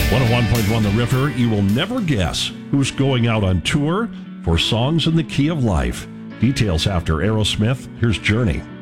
101.1 The River. You will never guess who's going out on tour for Songs in the Key of Life. Details after Aerosmith. Here's Journey.